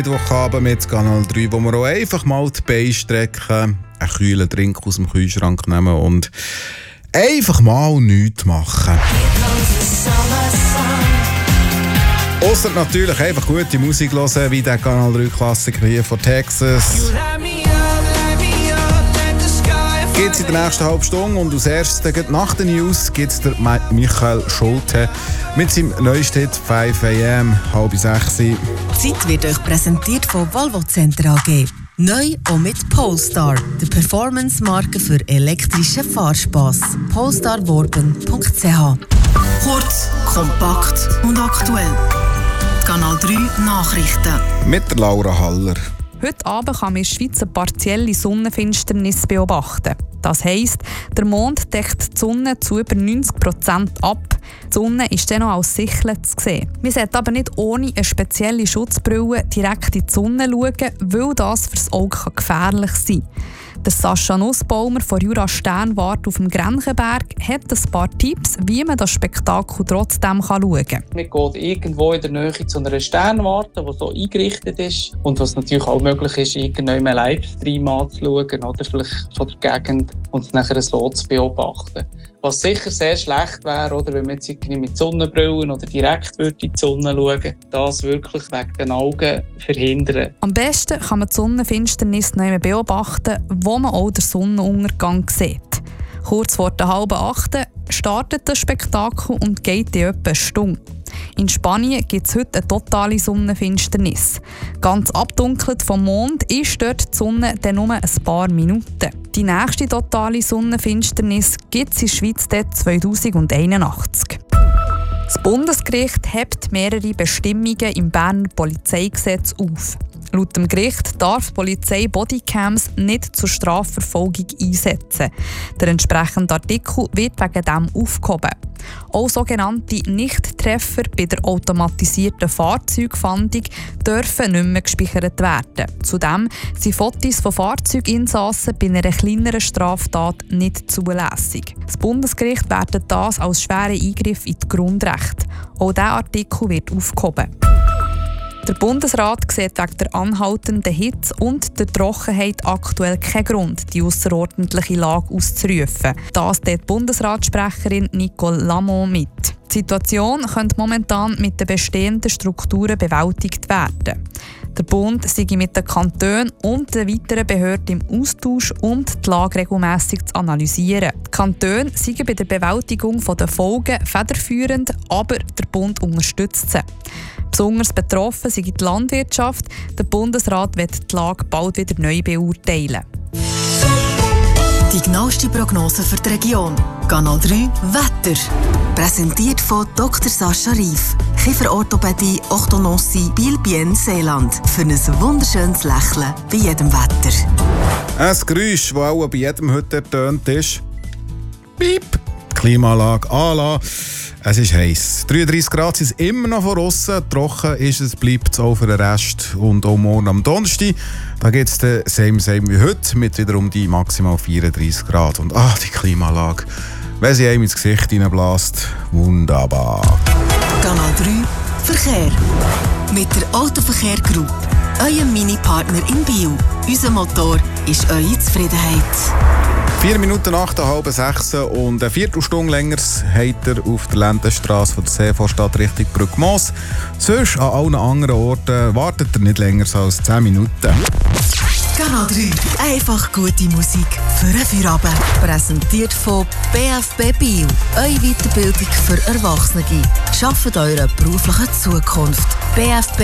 Mittwochabend mit Kanal 3, wo wir auch einfach mal die Beine strecken, einen kühlen Drink aus dem Kühlschrank nehmen und einfach mal nichts machen. Ausser natürlich einfach gute Musik hören, wie der Kanal 3 Klassiker hier von Texas. Geht's in der nächsten halben Stunde und als erstes nach den News gibt es der Michael Schulte mit seinem neuesten Hit 5 am, 5:30. Die Zeit wird euch präsentiert von Volvo Center AG. Neu auch mit Polestar, der Performance-Marke für elektrischen Fahrspass. polestarworben.ch. Kurz, kompakt und aktuell. Kanal 3 Nachrichten. Mit der Laura Haller. Heute Abend kann man in der Schweiz eine partielle Sonnenfinsternis beobachten. Das heisst, der Mond deckt die Sonne zu über 90% ab. Die Sonne ist dann noch als Sichel zu sehen. Man sollte aber nicht ohne eine spezielle Schutzbrille direkt in die Sonne schauen, weil das für das Auge gefährlich sein kann. Der Sascha Nussbaumer von Jura Sternwarte auf dem Grenchenberg hat ein paar Tipps, wie man das Spektakel trotzdem schauen kann. Man geht irgendwo in der Nähe zu einer Sternwarte, die so eingerichtet ist. Und was natürlich auch möglich ist, irgendeinen Livestream anzuschauen oder vielleicht von der Gegend und es nachher so zu beobachten. Was sicher sehr schlecht wäre, oder wenn man jetzt mit Sonnenbrillen oder direkt in die Sonne schauen, das wirklich wegen den Augen verhindern. Am besten kann man die Sonnenfinsternis noch beobachten, wo man auch den Sonnenuntergang sieht. Kurz vor der 7:30 startet das Spektakel und geht in etwa eine Stunde. In Spanien gibt es heute eine totale Sonnenfinsternis. Ganz abdunkelt vom Mond ist dort die Sonne dann nur ein paar Minuten. Die nächste totale Sonnenfinsternis gibt es in der Schweiz 2081. Das Bundesgericht hebt mehrere Bestimmungen im Berner Polizeigesetz auf. Laut dem Gericht darf die Polizei Bodycams nicht zur Strafverfolgung einsetzen. Der entsprechende Artikel wird wegen dem aufgehoben. Auch sogenannte Nichttreffer bei der automatisierten Fahrzeugfahndung dürfen nicht mehr gespeichert werden. Zudem sind Fotos von Fahrzeuginsassen bei einer kleineren Straftat nicht zulässig. Das Bundesgericht wertet das als schweren Eingriff in die Grundrechte. Auch dieser Artikel wird aufgehoben. Der Bundesrat sieht wegen der anhaltenden Hitze und der Trockenheit aktuell keinen Grund, die ausserordentliche Lage auszurufen. Das teilt die Bundesratssprecherin Nicole Lamont mit. Die Situation könnte momentan mit den bestehenden Strukturen bewältigt werden. Der Bund sei mit den Kantonen und den weiteren Behörden im Austausch und die Lage regelmässig zu analysieren. Die Kantone seien bei der Bewältigung der Folgen federführend, aber der Bund unterstützt sie. Besonders betroffen sei die Landwirtschaft. Der Bundesrat wird die Lage bald wieder neu beurteilen. Die genaueste Prognose für die Region. Kanal 3 Wetter. Präsentiert von Dr. Sascha Rief. Kieferorthopädie, Orthodontie, Biel-Bienne, Seeland. Für ein wunderschönes Lächeln bei jedem Wetter. Ein Geräusch, das auch bei jedem heute ertönt ist. Piep! Klimaanlage anlassen. Es ist heiß. 33 Grad sind es immer noch von außen. Trocken ist es, bleibt es auch für den Rest. Und auch morgen am Donnerstag, da gibt es den same wie heute, mit wiederum die maximal 34 Grad. Und die Klimaanlage, wenn sie einem ins Gesicht hineinbläst, wunderbar. Kanal 3 Verkehr. Mit der Autoverkehr Group. Eurem Mini-Partner in Biel. Unser Motor ist eure Zufriedenheit. 4 Minuten nach der 5:30 und eine Viertelstunde länger habt ihr auf der Ländenstrasse von der Seevorstadt Richtung Brückmoos. Sonst an allen anderen Orten wartet ihr nicht länger als 10 Minuten. Kanal 3. Einfach gute Musik für einen Feierabend. Präsentiert von BFB Biel. Eure Weiterbildung für Erwachsene. Schafft eure berufliche Zukunft. BFB